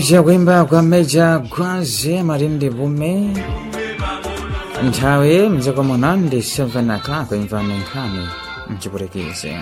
Jawimba kwa meja kwaze marindi bume Ntawe mzako monande 7 o'clock imvana nkani mchipurekeze.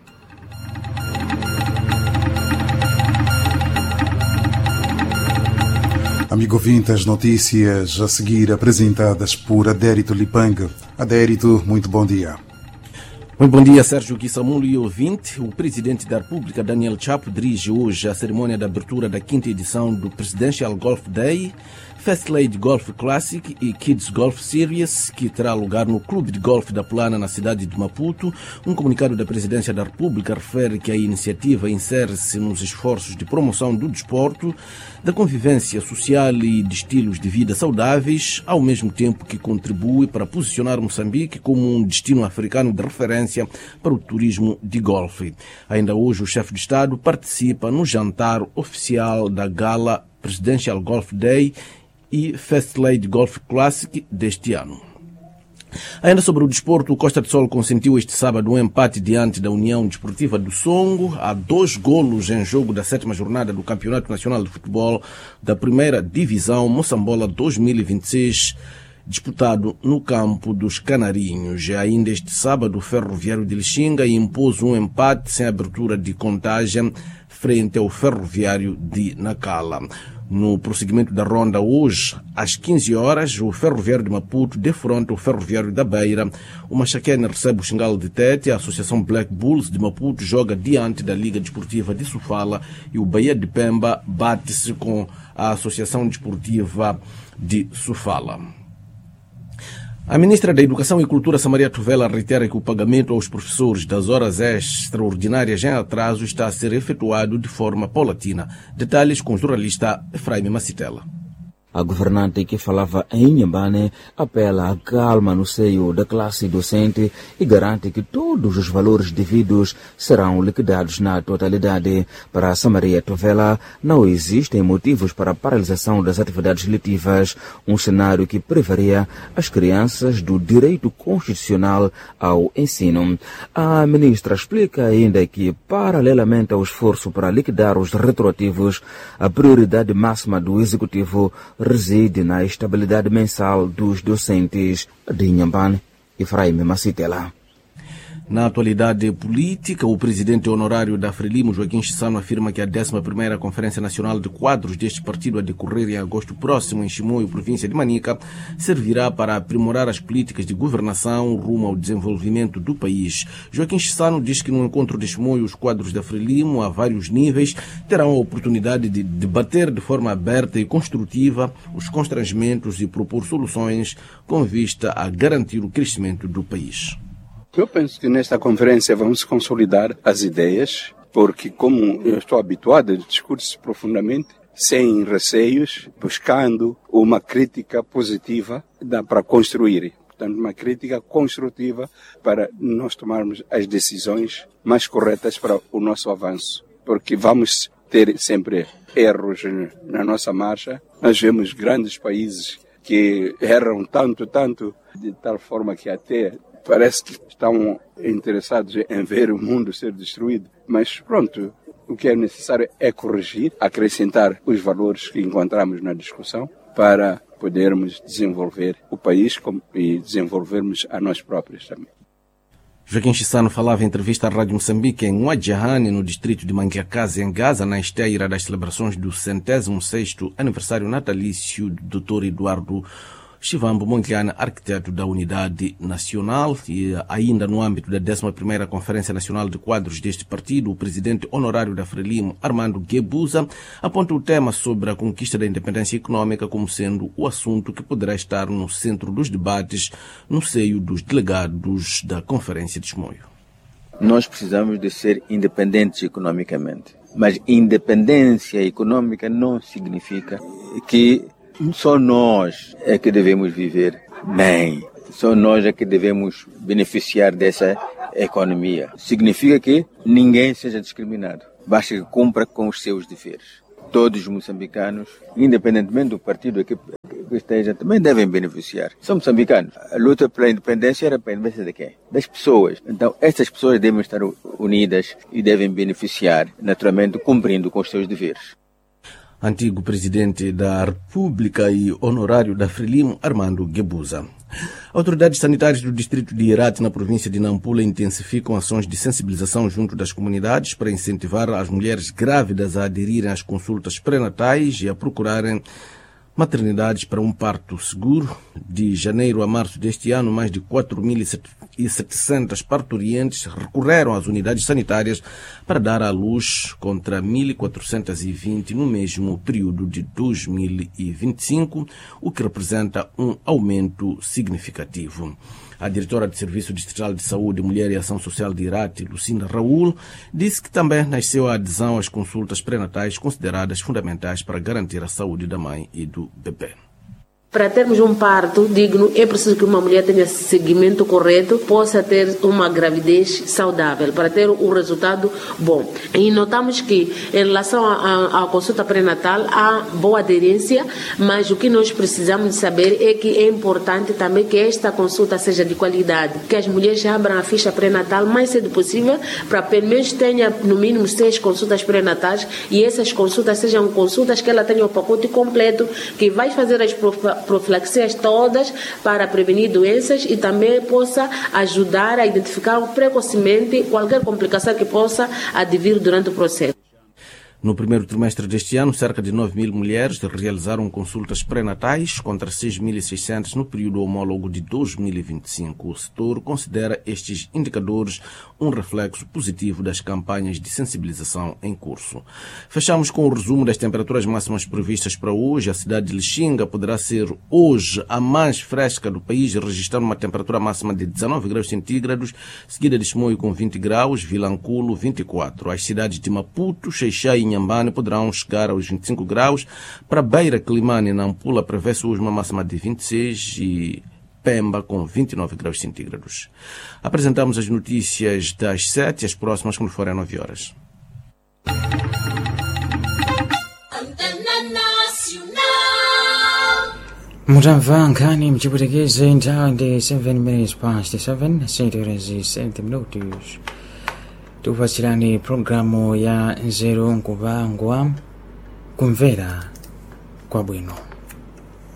Amigo ouvinte, as notícias a seguir apresentadas por Adérito Lipanga. Adérito, muito bom dia. Muito bom dia, Sérgio Guissamulo e ouvinte. O presidente da República, Daniel Chapo, dirige hoje a cerimônia de abertura da 5ª edição do Presidential Golf Day, First Lady Golf Classic e Kids Golf Series, que terá lugar no Clube de Golfe da Plana, na cidade de Maputo. Um comunicado da Presidência da República refere que a iniciativa insere-se nos esforços de promoção do desporto, da convivência social e de estilos de vida saudáveis, ao mesmo tempo que contribui para posicionar Moçambique como um destino africano de referência para o turismo de golfe. Ainda hoje, o chefe de Estado participa no jantar oficial da Gala Presidential Golf Day e First Lady Golf Classic deste ano. Ainda sobre o desporto, o Costa do Sol consentiu este sábado um empate diante da União Desportiva do Songo, a 2 golos em jogo da 7ª jornada do Campeonato Nacional de Futebol da 1ª Divisão Moçambola 2026, disputado no campo dos Canarinhos. Ainda este sábado, o Ferroviário de Lixinga impôs um empate sem abertura de contagem frente ao Ferroviário de Nacala. No prosseguimento da ronda hoje, às 15 horas, o Ferroviário de Maputo defronta o Ferroviário da Beira. O Machaquene recebe o Xingalo de Tete, a Associação Black Bulls de Maputo joga diante da Liga Desportiva de Sofala e o Bahia de Pemba bate-se com a Associação Desportiva de Sofala. A ministra da Educação e Cultura, Samaria Tovela, reitera que o pagamento aos professores das horas extraordinárias em atraso está a ser efetuado de forma paulatina. Detalhes com o jornalista Efraim Macitela. A governante que falava em Inhambane apela à calma no seio da classe docente e garante que todos os valores devidos serão liquidados na totalidade. Para a Samaria Tovela, não existem motivos para a paralisação das atividades letivas, um cenário que privaria as crianças do direito constitucional ao ensino. A ministra explica ainda que, paralelamente ao esforço para liquidar os retroativos, a prioridade máxima do Executivo reside na estabilidade mensal dos docentes de Inhambane. Efraim Macitela. Na atualidade política, o presidente honorário da Frelimo, Joaquim Chissano, afirma que a 11ª Conferência Nacional de Quadros deste partido a decorrer em agosto próximo em Chimoio, província de Manica, servirá para aprimorar as políticas de governação rumo ao desenvolvimento do país. Joaquim Chissano diz que no encontro de Chimoio os quadros da Frelimo, a vários níveis, terão a oportunidade de debater de forma aberta e construtiva os constrangimentos e propor soluções com vista a garantir o crescimento do país. Eu penso que nesta conferência vamos consolidar as ideias, porque como eu estou habituado a discutir profundamente, sem receios, buscando uma crítica positiva para construir. Portanto, uma crítica construtiva para nós tomarmos as decisões mais corretas para o nosso avanço. Porque vamos ter sempre erros na nossa marcha. Nós vemos grandes países que erram tanto, de tal forma que até parece que estão interessados em ver o mundo ser destruído. Mas pronto, o que é necessário é corrigir, acrescentar os valores que encontramos na discussão para podermos desenvolver o país e desenvolvermos a nós próprios também. Joaquim Chissano falava em entrevista à Rádio Moçambique em Uadjahane, no distrito de Manguiacase, em Gaza, na esteira das celebrações do 106º aniversário natalício do Dr. Eduardo Chivambo Mongliana, arquiteto da Unidade Nacional. E ainda no âmbito da 11ª Conferência Nacional de Quadros deste partido, o presidente honorário da Frelimo, Armando Guebuza, aponta o tema sobre a conquista da independência econômica como sendo o assunto que poderá estar no centro dos debates no seio dos delegados da Conferência de Chimoio. Nós precisamos de ser independentes economicamente, mas independência econômica não significa que só nós é que devemos viver bem. Só nós é que devemos beneficiar dessa economia. Significa que ninguém seja discriminado. Basta que cumpra com os seus deveres. Todos os moçambicanos, independentemente do partido que esteja, também devem beneficiar. São moçambicanos. A luta pela independência era para a independência de quem? Das pessoas. Então, essas pessoas devem estar unidas e devem beneficiar, naturalmente, cumprindo com os seus deveres. antigo presidente da República e honorário da Frelimo, Armando Guebuza. Autoridades sanitárias do distrito de Irati, na província de Nampula, intensificam ações de sensibilização junto das comunidades para incentivar as mulheres grávidas a aderirem às consultas pré-natais e a procurarem maternidades para um parto seguro. De janeiro a março deste ano, mais de 4.700 parturientes recorreram às unidades sanitárias para dar à luz, contra 1.420 no mesmo período de 2025, o que representa um aumento significativo. A diretora do Serviço Distrital de Saúde, Mulher e Ação Social de Irati, Lucinda Raul, disse que também nasceu a adesão às consultas pré-natais consideradas fundamentais para garantir a saúde da mãe e do bebê. Para termos um parto digno, é preciso que uma mulher tenha seguimento correto, possa ter uma gravidez saudável, para ter um resultado bom. E notamos que, em relação à consulta pré-natal, há boa aderência, mas o que nós precisamos saber é que é importante também que esta consulta seja de qualidade, que as mulheres abram a ficha pré-natal o mais cedo possível, para pelo menos tenha no mínimo 6 consultas pré-natais, e essas consultas sejam consultas que ela tenha o pacote completo, que vai fazer as profilaxias todas para prevenir doenças e também possa ajudar a identificar precocemente qualquer complicação que possa advir durante o processo. No primeiro trimestre deste ano, cerca de 9.000 mulheres realizaram consultas pré-natais contra 6.600 no período homólogo de 2025. O setor considera estes indicadores um reflexo positivo das campanhas de sensibilização em curso. Fechamos com o resumo das temperaturas máximas previstas para hoje. A cidade de Lixinga poderá ser hoje a mais fresca do país, registrando uma temperatura máxima de 19 graus centígrados, seguida de Chimoio com 20 graus, Vilanculo 24. As cidades de Maputo, Xai-Xai e Inhambane poderão chegar aos 25 graus. Para Beira, Climane e Nampula prevê-se hoje uma máxima de 26 e Pemba com 29 graus centígrados. Apresentamos as notícias das 7, as próximas quando forem 9 horas. Mutamva nkhani mchiputekeze nthawi ndi 7 minutes past 7, 7 minutos. Tupasirani programu ya Nzeru Nkupangwa, kumvera kwabwino.